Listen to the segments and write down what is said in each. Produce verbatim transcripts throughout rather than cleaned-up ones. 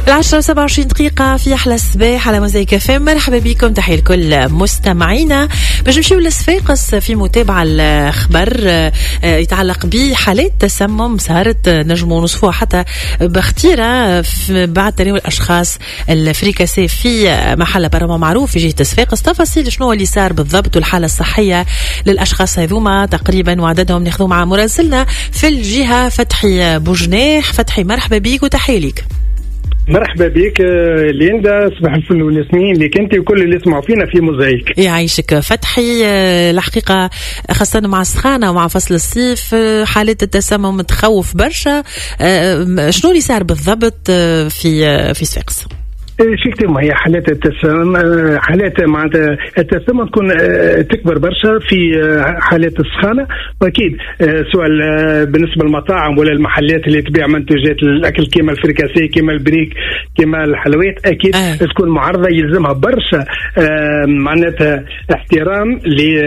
العشرة سبعة وعشرين دقيقة في أحلى الصباح على موزايك اف ام. مرحبا بكم، تحية لكل مستمعينا. باش نمشيو لصفاقس في متابعة الخبر يتعلق بحالات تسمم صارت نجموا نوصفوها حتى باختيرة بعد تناول الأشخاص الفريكاسي في محل برما معروف في جهة صفاقس. تفاصيل شنو اللي صار بالضبط والحالة الصحية للأشخاص هذوما تقريبا وعددهم ناخذوا مع مراسلنا في الجهة فتحي بوجناح. فتحي مرحبا بيك وتحية ليك. مرحبا بك ليندا، صباح الفل والياسمين ليك انت وكل اللي يسمعوا فينا في موزايك. يعيشك فتحي. الحقيقه خاصه مع السخانه ومع فصل الصيف حالات التسمم تخوف برشا. شنو اللي صار بالضبط في في صفاقس؟ شكتم هي حالات التسمم، حالات معناتها التسمم تكون تكبر برشا في حالات السخانه، واكيد سواء بالنسبه للمطاعم ولا المحلات اللي تبيع منتوجات الاكل كيما الفريكاسي كيما البريك كيما الحلويات، اكيد أه. تكون معرضه يلزمها برشا معناتها احترام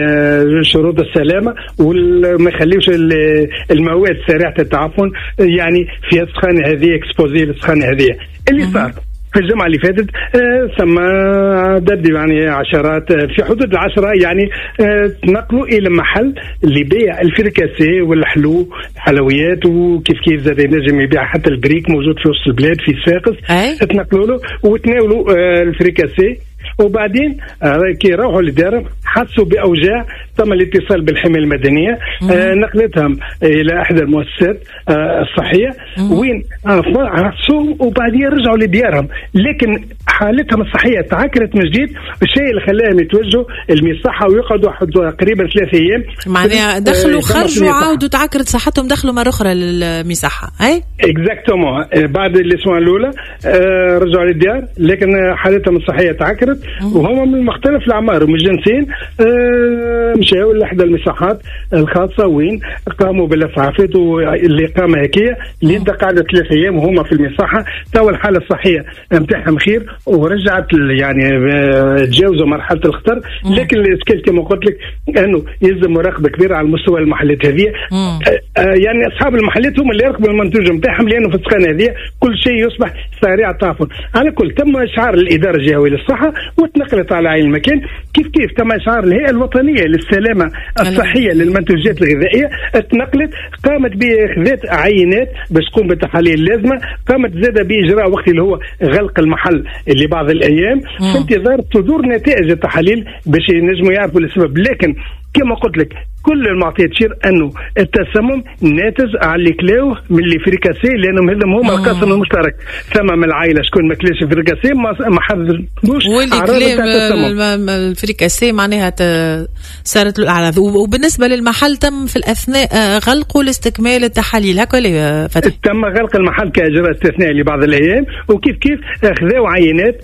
لشروط السلامه وما يخليوش المواد سريعه التعفن يعني في السخانه هذه اكسبوزي السخانه هذه اللي أه. صار في الجمعة اللي فاتت آه ثم عدد يعني عشرات آه في حدود العشرة يعني آه تنقلوا إلى محل اللي بيع الفريكاسي والحلو حلويات وكيف كيف زاد ينجم يبيع حتى البريك موجود في وسط البلاد في صفاقس. تنقلوا له وتناولوا آه الفريكاسي، وبعدين كي راحوا للدار حسوا بأوجاع، تم الاتصال بالحماية المدنية آه نقلتهم إلى إحدى المؤسسات آه الصحية وين حسوا وبعدين رجعوا لديارهم، لكن حالتهم الصحية تعكرت من جديد. الشيء اللي خلاهم يتوجهوا المصحة ويقعدوا تقريبا ثلاثة أيام معناها دخلوا آه خرجوا عاودوا تعكرت صحتهم دخلوا مرة أخرى للمصحة. أي إكزاكتومون آه بعد الأسبوع الأولى آه رجعوا للديار، لكن حالتهم الصحية تعكرت وهم من مختلف الأعمار ومن جنسين. آه مشاو لإحدى المصحات الخاصة وين قاموا بالإسعافات والإقامة هكية اللي انت قاعدة ثلاثة أيام وهم في المصحة. توا الحالة الصحية متاعهم خير ورجعت يعني تجاوزوا مرحلة الخطر، لكن الإشكال كما قلت لك أنه يلزم مراقبة كبيرة على مستوى المحلات هذه. آه يعني أصحاب المحلات هم اللي يراقبوا المنتوج متاعهم، لأنه في السخانة هذه كل شيء يصبح سريع التعفن. على كل تم إشعار الإدارة الجهوية للصحة وتنقلت على عين المكان، كيف كيف تم إشعار الهيئة الوطنية للسلامة الصحية للمنتوجات الغذائية تنقلت، قامت بإخذات عينات باش تقوم بالتحاليل اللازمة، قامت زادة بإجراء وقتي اللي هو غلق المحل لبعض الأيام في انتظار صدور نتائج التحاليل باش ينجموا يعرفوا السبب. لكن كما قلت لك كل المعطيات تشير انه التسمم ناتج على اللي كلاوه من اللي فريكاسي، لانهم هذم هما القاسم المشترك. ثم من العائله شكون ما كلاش فريكاسي ما حضروش اعراض التسمم. الفريكاسي معناها صارت له الاعراض. وبالنسبه للمحل تم في الاثناء غلقه لاستكمال التحاليل هكا ولا فتح؟ تم غلق المحل كاجراء استثنائي لبعض الايام، وكيف كيف اخذوا عينات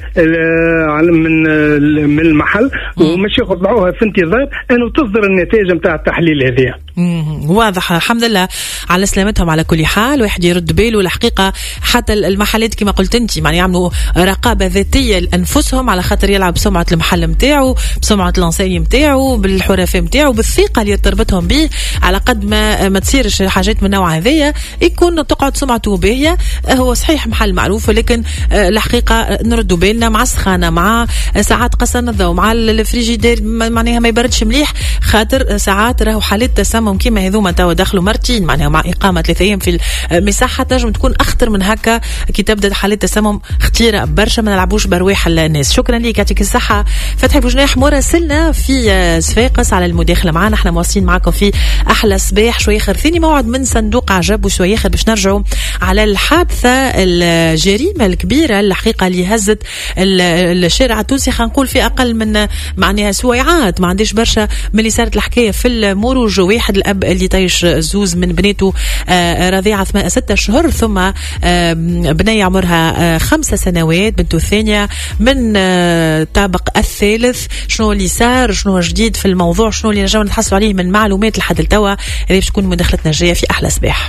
من من المحل ومش يخضعوها في انتظار انه تصدر النتائج نتاع التحليل هذه. واضح. الحمد لله على سلامتهم. على كل حال واحد يرد باله الحقيقه حتى المحلات كما قلت انت يعني يعملوا رقابه ذاتيه لانفسهم على خاطر يلعب بسمعه المحل نتاعو بسمعه الانساني نتاعو بالحرفاء نتاعو بالثقه اللي تربطهم به. على قد ما ما تصيرش حاجات من نوع هذيا يكون تقعد سمعته باهيه. هو صحيح محل معروف، ولكن الحقيقه نردوا بالنا مع السخانه مع ساعات قصن الضوء مع الفريجيدير معناها ما يبردش مليح، خاطر ساعات راهو حالات تسمم كيما هذوما توا دخلوا مرتين معناها مع اقامه ثلاثة ايام في المساحه تنجم تكون اخطر من هكا كي تبدا حالات تسمم خطيره برشا. ما نلعبوش برواح الناس. شكرا لك، يعطيك الصحه فتحي بوجناح مراسلنا في صفاقس على المداخله معنا. احنا مواصلين معكم في احلى صباح. شويه اخر ثاني موعد من صندوق عجب وشويه اخر باش نرجعوا على الحادثه الجريمه الكبيره الحقيقه اللي هزت الشارع التونسي خلينا نقول في اقل من معناها سويعات. ما عنديش برشا من اللي صارت الحكايه في المروج. واحد الاب اللي طيش زوز من بناته رضيعه ستة شهور، ثم بنية عمرها خمسة سنوات بنته الثانيه من الطابق الثالث. شنو اللي صار، شنو جديد في الموضوع، شنو اللي نجم نحصلوا عليه من معلومات لحد التوا، هذه باش تكون مداخلتنا الجايه في احلى صباح.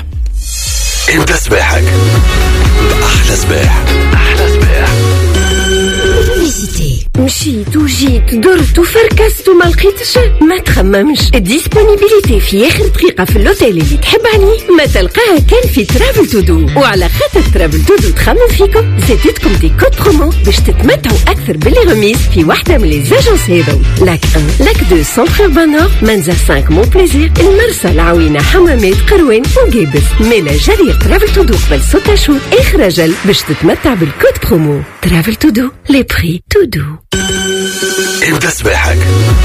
انت صباحك احلى صباح. احلى صباح. مشيت وجيت درت درت وفركست وما لقيتش، ما تخممش. الديسبونيبيليتي في اخر دقيقه في اللوتيل اللي تحب عليه ما تلقاها كان في ترافل تو دو. وعلى خاطر ترافل تو دو تخمم فيكم، زادتكم دي كود برومو باش تتمتعوا اكثر باللي غميس في واحده من لي زاجونس هذو. لاك واحد لاك اثنين سنتر urbain nord منزل خمسة مون بليزير، المرسى، العوينه، حمامات، قروان وقابس. ميلا جرير ترافل تو دو قبل ستة شهور اخر رجل باش تتمتع بالكود برومو. ترافل تو دو، لي بري تو دو. ابدأ سباحك.